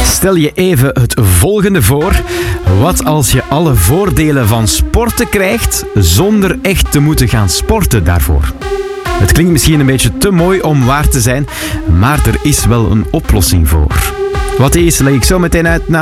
Stel je even het volgende voor. Wat als je alle voordelen van sporten krijgt zonder echt te moeten gaan sporten daarvoor? Het klinkt misschien een beetje te mooi om waar te zijn, maar er is wel een oplossing voor. Wat is, leg ik zo meteen uit na